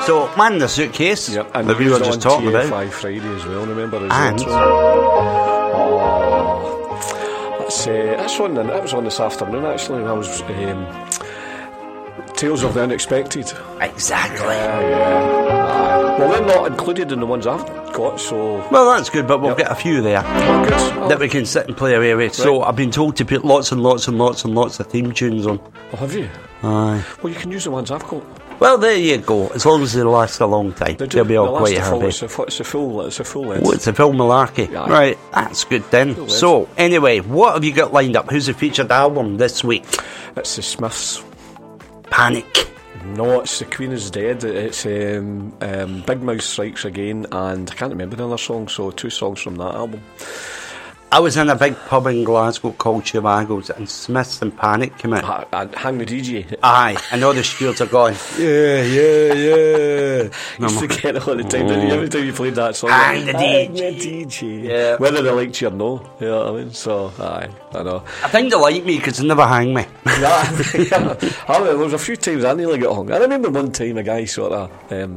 So, Man in the Suitcase, Yep, and that we were just talking about. TFI Friday as well, remember? And that's on. That was on this afternoon actually. I was Tales of the Unexpected. exactly. Yeah. Well, they're not included in the ones I've got, so. Well, that's good, but we'll get a few there Good. that we can sit and play away with. So I've been told to put lots and lots and lots and lots of theme tunes on. Oh, have you? Aye. Well, you can use the ones I've got. Well, there you go. As long as they last a long time, they'll be all quite happy. It's a full length. Oh, it's a full malarkey. Yeah. Right, that's good then. So, anyway, what have you got lined up? Who's the featured album this week? It's the Smiths. Panic. No, it's The Queen is Dead. It's Big Mouth Strikes Again, and I can't remember the other song, so 2 songs from that album. I was in a big pub in Glasgow called Chivago's, and Smiths and Panic came in. Hang the DJ. Aye, and all the stewards are going, yeah. Used to get it all the time, didn't you? Every time you played that song, Hang the DJ. the DJ. Yeah. Whether they liked you or no, you know what I mean? So, aye, I know. I think they like me because they never hang me. Yeah, there was a few times I nearly got hung. I remember one time a guy sort of.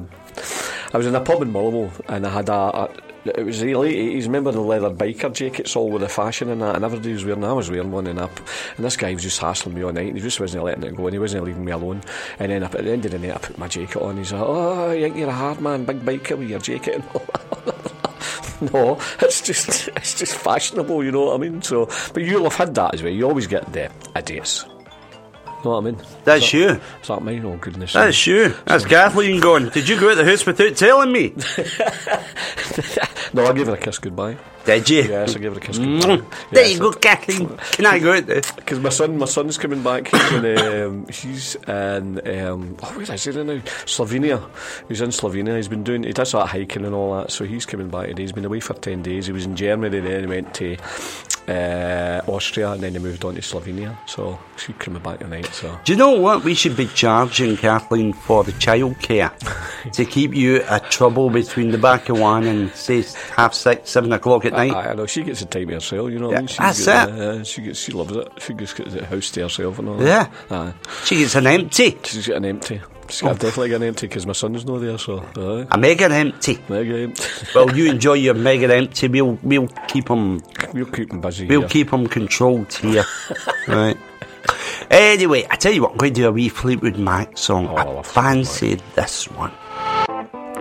I was in a pub in Mullimo and I had it was the late 80s, remember the leather biker jackets all with the fashion and that, and everybody was wearing. I was wearing one, and this guy was just hassling me all night, and he just wasn't letting it go, and he wasn't leaving me alone. And then at the end of the night I put my jacket on. He's like, oh, you think you're a hard man, big biker with your jacket and all that. No, it's just fashionable, you know what I mean? So, but you'll have had that as well. You always get the idiots. Know what I mean? That's you. Is that mine? Oh, goodness. That's you. That's Kathleen going, did you go out the house without telling me? No, I gave her a kiss goodbye. Did you? Yes, I gave her a kiss goodbye. There you go, Kathleen. Can I go out there? Because my son's coming back. He's in where is he now? Slovenia. He's in Slovenia. He does that hiking and all that. So he's coming back today. He's been away for 10 days. He was in Germany, then he went to Austria, and then he moved on to Slovenia. So she's coming back tonight. So Do you know what we should be charging Kathleen for the childcare to keep you at trouble between the back of 1 and say 6:30, 7 o'clock at night? I know she gets the time to herself. You know what I mean? She loves it. She just gets the house to herself and all that. Yeah. She gets an empty. She's got an empty. She's got definitely got an empty because my son's not there. So a mega empty. Mega empty. Well, you enjoy your mega empty. We'll keep him. We'll keep him busy. We'll keep him controlled here. Right. Anyway, I tell you what, I'm going to do a wee Fleetwood Mac song. I fancied this one.